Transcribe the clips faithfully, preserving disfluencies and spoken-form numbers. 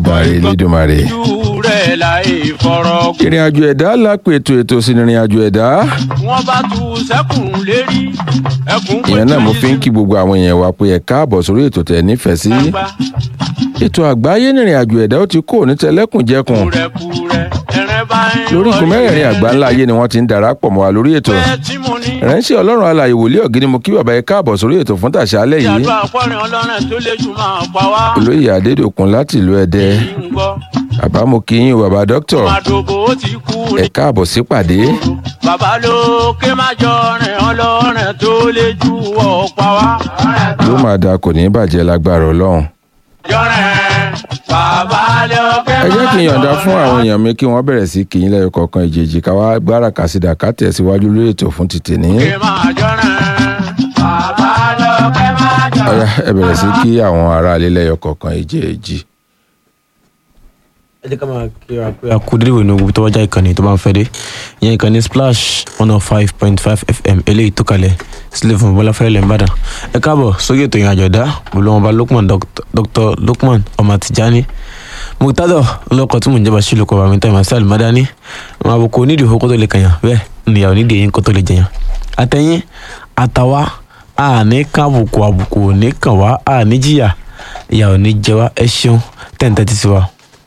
lágbára Elédùmarè. ìrìn àjò ẹ̀dá lápò ètò ètò sí ní ìrìn àjò ẹ̀dá. wọ́n bá tu sẹ́kùn lérí ẹkùn pé ìyẹn náà mo fi ń kí gbogbo àwọn èèyàn wa pé ẹ káàbọ̀ sórí ètò tẹ̀ nífẹ̀ẹ́ sí. ètò àgbáyé ní ìrìn àjò ẹ̀dá ó ti kó ní tẹlẹ́kùnjẹkùn. lórí ìkún mẹ́rẹ̀ẹ̀rin àgbà ńlá ayé ni wọ́n ti ń darapọ̀ mọ́ wa lórí ètò. ìránṣẹ́ ọlọ́run alààyè wòlíì ọ̀gíní mo kí bàbá ẹ káàbọ̀ sórí ètò fún tàṣálẹ́ yìí. olóyè adédòkun láti ìlú ẹdẹ. bàbá mo kí yín o bàbá dókítà. ẹ káàbọ̀ sípàdé. bàbá lókè má jọ rìn ọlọ́run tó lè ju ọ̀pá wa. ló máa da kò ní bàjẹ́ lágbára ọlọ́run. ẹ jẹ́ kí n yọ̀ǹda fún àwọn èèyàn mi kí wọ́n bẹ̀rẹ̀ sí kì í lẹ́yọ kọ̀ọ̀kan ìjèjì ká wá gbára kàsídà ká tẹ̀síwájú lórí ètò fún títì ní. ọ̀yá ẹ bẹ̀rẹ̀ sí kí àwọn aráalé lẹ́yọ kọ̀ọ̀kan ìjèjì. ẹ jẹ́ ká máa kí wa pé a kú dédé ìwé ní ogun tó wájà ìkànnì tó bá ń fẹ́ dé ìyẹn ìkànnì Splash one oh five point five F M eléyìí tó kalẹ̀ sílẹ̀ fún bọ́lá fẹ́rẹ́ lẹ́ńbàdàn. ẹ káàbọ̀ sórí ètò ìrìn àjò ẹ̀dá olùwọ̀nba Lukman Dr Lukman ọmọ Tijani mutadọ ọlọ́kọ̀ tí mò ń jẹba sílùú kọ́ bàmí tẹ́ Marcel Madani àwọn àbùkù onídìí òkú tó lè kàyàn bẹ́ẹ̀ nìyàwó nídìí eyín kó tó lè jẹyàn àtẹ̀yìn àtàwa àní kábùkù àbùkù òní kàn wá àní jìyà ìyàwó ní jẹwa ẹ ṣeun tẹ́ǹtẹ́ ti sí wa.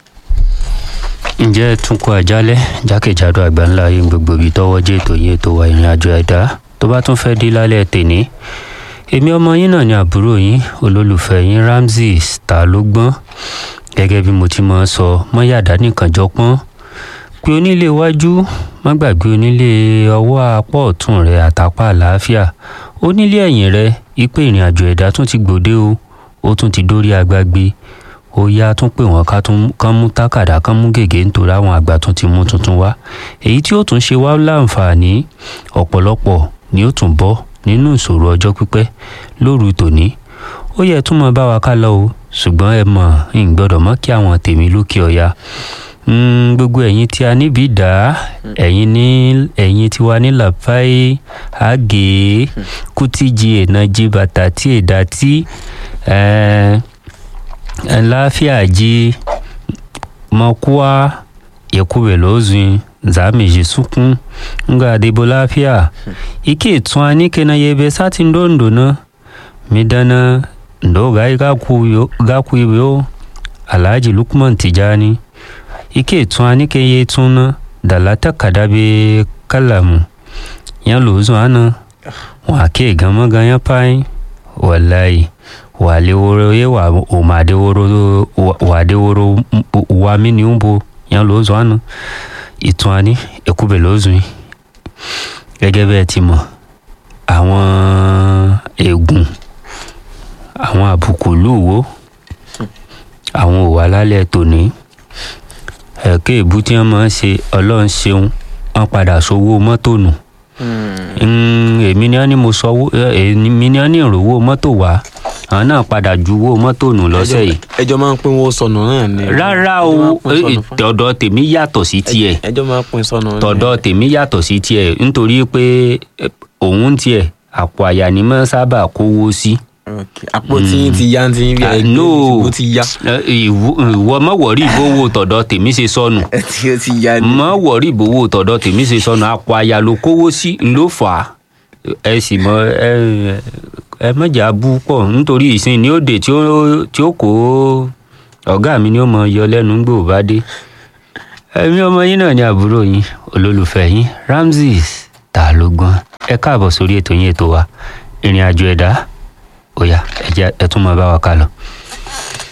ǹjẹ́ tún kó àjálẹ̀ jákèjádò àgbáńlá yín gbogbo ibi tọ́wọ́ jẹ́ ètò yín ètò wa ìrìn àjò ẹ̀dá tó bá tún fẹ́ dé lálẹ́ tèní èmi ọmọ yín náà ni àbúrò yín olólùfẹ́ yín Ramzeez ta ló gbọ́n gẹ́gẹ́ bí mo ti máa ń sọ mọ́yàdá nìkan jọpọ́n pé onílé iwájú má gbàgbé onílé ọwọ́ apá ọ̀tún rẹ àtàpá àlàáfíà onílé ẹ̀yìn rẹ ìpè ìrìn àjò ẹ̀dá tún ti gbòde o ó tún ti dórí agbágbé ó yá tún pè wọ́n ká tún kán mú tákàdá kán mú gègé nítorí àwọn àgbà tún ti mú tuntun wá èyí tí ó tún ṣe wá láǹfààní ọ̀pọ̀lọpọ̀ ni ó tún bọ́ nínú ìṣòro ọjọ́ pípẹ́ lóru tòní ó yẹ tún mọ bá wa ká lọ o ṣùgbọ́n ẹ mọ̀ ń gbọ́dọ̀ mọ́ kí àwọn tèmi lókè ọ̀yà gbogbo ẹ̀yin tí a níbi dá ẹ̀yin ní ẹ̀yin tí wà ní làpáì àgè kùtìjì ènàjì bàtà tí èdà tí láfíà jí mọ́kúá yẹkúbẹ̀ lọ́zùn zàmìjì sunkún nga àdìbò láfíà ike ìtún aníkẹ́nà yẹbẹ sátìndóńdó náà mi dáná ndo gai gaku yo Alhaji Lukman Tijani ike tun anike ye tun da lata kadabe kalamu yan lozo ana wa ke gama ganyan pai wallahi wale woro ye wa o ma de woro wa de woro wa mi ni umbo yan lozo ana itun ani ekube lozo yin gẹ́gẹ́ bẹ́ẹ̀ ti mọ̀ àwọn egun àwọn àbùkù lúwo àwọn òwà lálẹ́ tòní ẹ̀kẹ́ ìbú tí wọ́n máa ń ṣe ọlọ́run ṣeun wọ́n padà sówó mọ́tò nù èmi ni wọ́n ní mo sọ́wọ́ èmi ni wọ́n ní ìrówó mọ́tò wá àwọn náà padà ju owó mọ́tò nù lọ́sẹ̀ yìí. ẹjọ́ máa ń pín owó sọnù náà ni. rárá o tọ̀dọ̀ tèmi yàtọ̀ sí tiẹ̀ ẹjọ́ máa ń pín sọnù náà. tọ̀dọ̀ tèmi yàtọ̀ sí tiẹ̀ nítorí pé òun tiẹ̀ àpò àyà ni mo sábà kówó sí. àpò tí yín ti yá ti yín bí ẹgbẹ́ ìṣubú ti yá. ìwọ má wọ̀rí ìbówó tọ̀dọ̀ tèmi ṣe sọnù. tí ó ti yá ni. má wọ̀rí ìbówó tọ̀dọ̀ tèmi ṣe sọnù àpò àyà ló kówó sí ló fà á. ẹ sì mọ ẹ ẹ mọ̀jà bú pọ̀ nítorí ìsìn ní òde tí ó kó ọ̀gá mi ni ó mọ yọ lẹ́nu gbò bá dé. ẹ̀mí ọmọ yín náà ni àbúrò yín olólùfẹ́ yín Ramzeez ta ló gbọ́n. ẹ káàbọ̀ sórí ètò yín ètò wa ìrìn àjò ẹ̀dá ó yá ẹ jẹ́ ẹ tún máa bá wa ká lọ.